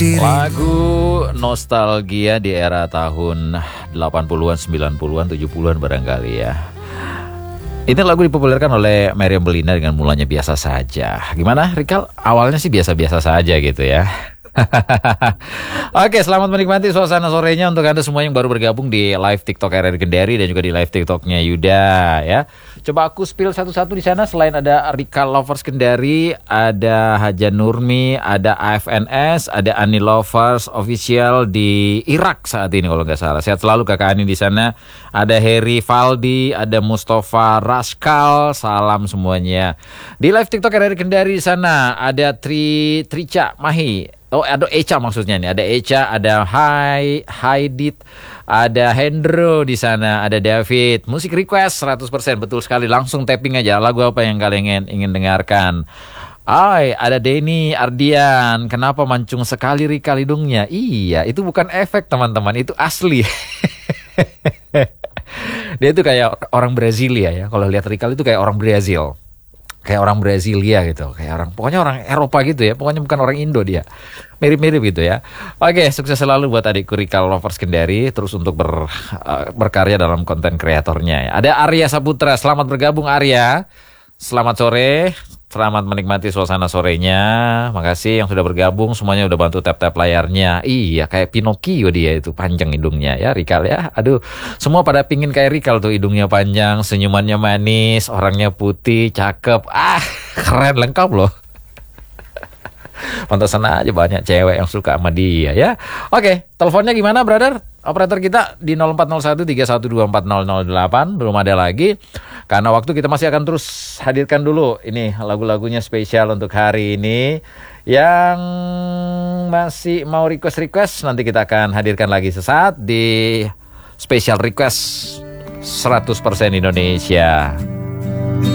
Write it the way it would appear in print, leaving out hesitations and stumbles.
Lagu nostalgia di era tahun 80-an, 90-an, 70-an barangkali ya. Ini lagu dipopulerkan oleh Meriam Bellina dengan mulanya biasa saja. Gimana Rikal? Awalnya sih biasa-biasa saja gitu ya. Oke, selamat menikmati suasana sorenya untuk Anda semua yang baru bergabung di live TikTok RRI Kendari dan juga di live TikToknya Yuda ya. Coba aku spill satu-satu di sana. Selain ada Rikal Lovers Kendari, ada Haja Nurmi, ada AFNS, ada Ani Lovers Official di Irak saat ini kalau nggak salah. Sehat selalu Kakak Ani di sana. Ada Heri Valdi, ada Mustafa Raskal, salam semuanya. Di live TikTok RRI Kendari di sana ada Trica Mahi. Oh, ada Eca maksudnya nih. Ada Eca, ada Haidit, ada Hendro di sana, ada David. Musik request 100% betul sekali. Langsung tapping aja lagu apa yang kalian ingin dengarkan. Ada Denny Ardian. Kenapa mancung sekali Rikal hidungnya? Iya, itu bukan efek teman-teman, itu asli. Dia itu kayak orang Brasilia ya. Kalau lihat Rikal itu kayak orang Brazil. Kayak orang Brasilia gitu, pokoknya orang Eropa gitu ya, pokoknya bukan orang Indo dia, mirip-mirip gitu ya. Oke, sukses selalu buat adikku Rikal Lovers Kendari, terus untuk berkarya dalam konten kreatornya ya. Ada Arya Saputra, selamat bergabung Arya, selamat sore, selamat menikmati suasana sorenya, makasih yang sudah bergabung, semuanya udah bantu tap-tap layarnya. Iya, kayak Pinocchio dia itu, panjang hidungnya ya Rikal ya. Aduh, semua pada pingin kayak Rikal tuh, hidungnya panjang, senyumannya manis, orangnya putih, cakep. Keren, lengkap loh. Pantesan aja banyak cewek yang suka sama dia ya. Oke, teleponnya gimana brother? Operator kita di 0401 3124008 belum ada lagi. Karena waktu kita masih akan terus hadirkan dulu ini lagu-lagunya spesial untuk hari ini. Yang masih mau request nanti kita akan hadirkan lagi sesaat di special request 100% Indonesia.